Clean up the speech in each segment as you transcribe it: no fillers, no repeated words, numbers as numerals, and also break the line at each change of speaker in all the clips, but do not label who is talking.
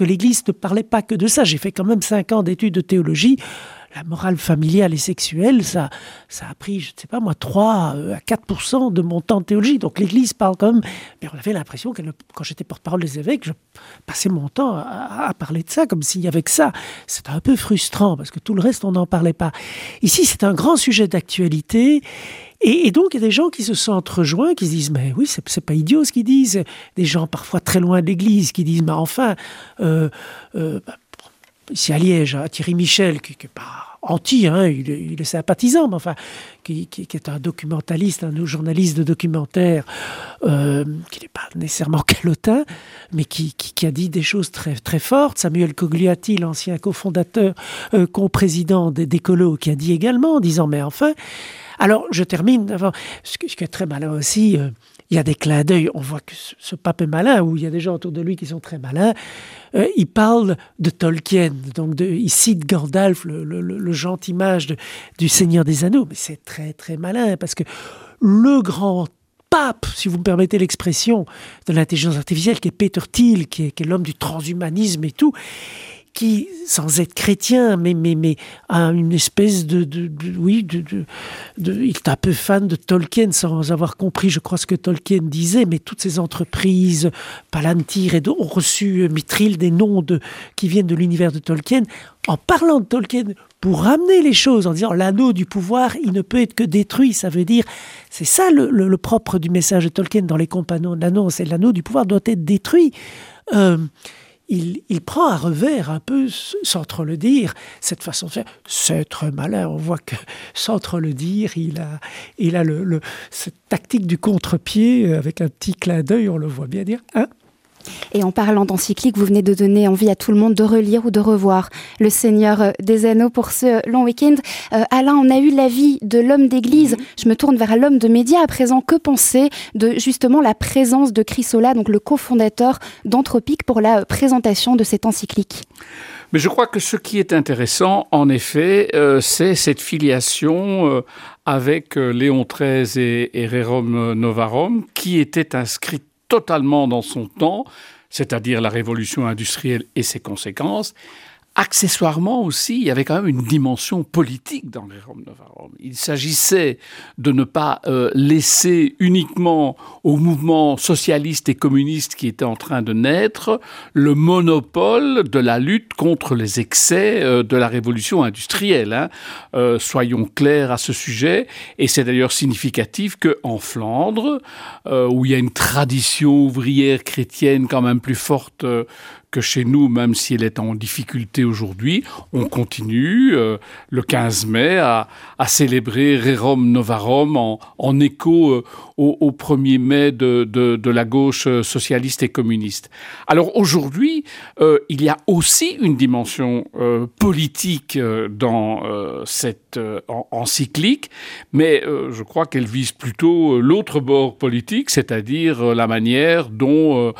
que l'Église ne parlait pas que de ça. J'ai fait quand même 5 ans d'études de théologie. La morale familiale et sexuelle, ça a pris, je ne sais pas moi, 3 à 4% de mon temps de théologie. Donc l'Église parle quand même. Mais on avait l'impression que quand j'étais porte-parole des évêques, je passais mon temps à parler de ça, comme s'il y avait que ça. C'était un peu frustrant, parce que tout le reste, on n'en parlait pas. Ici, c'est un grand sujet d'actualité. Et donc, il y a des gens qui se sentent rejoints, qui se disent « Mais oui, c'est pas idiot ce qu'ils disent ». Des gens parfois très loin de l'Église qui disent « Mais enfin, ici à Liège, Thierry Michel, qui n'est pas anti, il est sympathisant, mais enfin, qui est un documentaliste, un journaliste de documentaire, qui n'est pas nécessairement calotin, mais qui a dit des choses très, très fortes. Samuel Cogliati, l'ancien cofondateur, co-président d'Écolo, qui a dit également, en disant « Mais enfin ». Alors, je termine. Ce qui est très malin aussi, il y a des clins d'œil. On voit que ce pape est malin, ou il y a des gens autour de lui qui sont très malins. Il parle de Tolkien. Donc, il cite Gandalf, le gentil mage du Seigneur des Anneaux. Mais c'est très, très malin, parce que le grand pape, si vous me permettez l'expression, de l'intelligence artificielle, qui est Peter Thiel, qui est l'homme du transhumanisme et tout, qui, sans être chrétien, mais a une espèce il est un peu fan de Tolkien, sans avoir compris, je crois, ce que Tolkien disait, mais toutes ces entreprises, Palantir et d'autres, ont reçu Mithril des noms qui viennent de l'univers de Tolkien, en parlant de Tolkien, pour ramener les choses, en disant l'anneau du pouvoir, il ne peut être que détruit. Ça veut dire, c'est ça le propre du message de Tolkien dans les Compagnons de l'anneau, c'est l'anneau du pouvoir doit être détruit. Il prend à revers un peu, sans trop le dire, cette façon de faire. C'est très malin. On voit que, sans trop le dire, il a cette tactique du contre-pied, avec un petit clin d'œil, on le voit bien dire.
Et en parlant d'encyclique, vous venez de donner envie à tout le monde de relire ou de revoir Le Seigneur des Anneaux pour ce long week-end. Alain, on a eu l'avis de l'homme d'église. Je me tourne vers l'homme de médias à présent. Que penser de justement la présence de Chrysolas, donc le cofondateur d'Anthropique, pour la présentation de cette encyclique ?
Mais je crois que ce qui est intéressant, en effet, c'est cette filiation avec Léon XIII et Rerum Novarum, qui était inscrite totalement dans son temps, c'est-à-dire la révolution industrielle et ses conséquences. Accessoirement aussi, il y avait quand même une dimension politique dans les Rerum Novarum. Il s'agissait de ne pas laisser uniquement au mouvement socialiste et communiste qui était en train de naître le monopole de la lutte contre les excès de la révolution industrielle. Soyons clairs à ce sujet. Et c'est d'ailleurs significatif qu'en Flandre, où il y a une tradition ouvrière chrétienne quand même plus forte que chez nous, même si elle est en difficulté aujourd'hui, on continue le 15 mai à célébrer Rerum Novarum en écho au 1er mai de la gauche socialiste et communiste. Alors aujourd'hui, il y a aussi une dimension politique dans cette encyclique, mais je crois qu'elle vise plutôt l'autre bord politique, c'est-à-dire la manière dont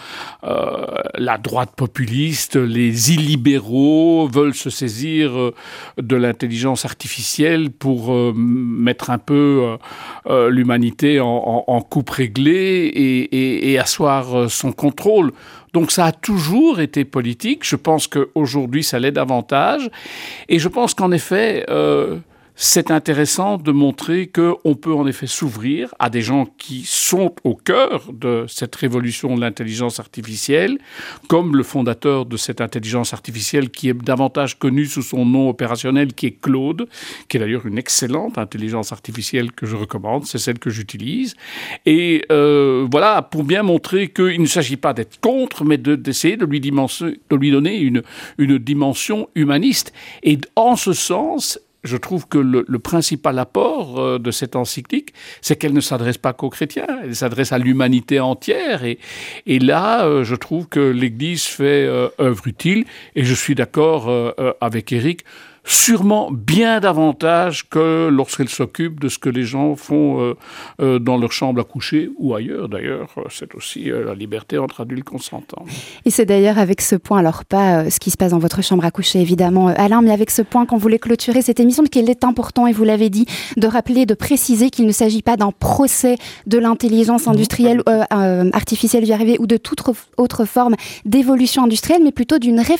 la droite populaire, les illibéraux veulent se saisir de l'intelligence artificielle pour mettre un peu l'humanité en coupe réglée et asseoir son contrôle. Donc ça a toujours été politique. Je pense qu'aujourd'hui, ça l'est davantage. Et je pense qu'en effet, c'est intéressant de montrer qu'on peut en effet s'ouvrir à des gens qui sont au cœur de cette révolution de l'intelligence artificielle, comme le fondateur de cette intelligence artificielle qui est davantage connu sous son nom opérationnel, qui est Claude, qui est d'ailleurs une excellente intelligence artificielle que je recommande, c'est celle que j'utilise. Et voilà, pour bien montrer qu'il ne s'agit pas d'être contre, mais d'essayer de lui donner une dimension humaniste. Et en ce sens, je trouve que le principal apport de cette encyclique, c'est qu'elle ne s'adresse pas qu'aux chrétiens, elle s'adresse à l'humanité entière. Et là, je trouve que l'Église fait œuvre utile. Et je suis d'accord avec Éric, sûrement bien davantage que lorsqu'elle s'occupe de ce que les gens font dans leur chambre à coucher ou ailleurs. D'ailleurs, c'est aussi la liberté entre adultes consentants.
Et c'est d'ailleurs avec ce point, alors pas ce qui se passe dans votre chambre à coucher évidemment Alain, mais avec ce point qu'on voulait clôturer cette émission, qu'il est important, et vous l'avez dit, de rappeler, de préciser qu'il ne s'agit pas d'un procès de l'intelligence industrielle, artificielle, j'y arrivais, ou de toute autre forme d'évolution industrielle, mais plutôt d'une réflexion